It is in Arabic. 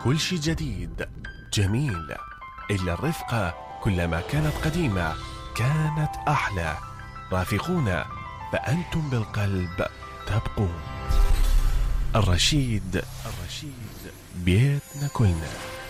كل شي جديد جميل، إلا الرفقة كلما كانت قديمة كانت أحلى. رافقونا فأنتم بالقلب تبقون. الرشيد بيتنا كلنا.